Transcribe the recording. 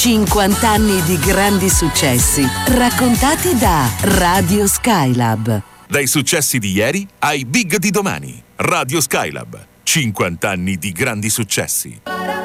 50 anni di grandi successi, raccontati da Radio Skylab. Dai successi di ieri ai big di domani. Radio Skylab. 50 anni di grandi successi.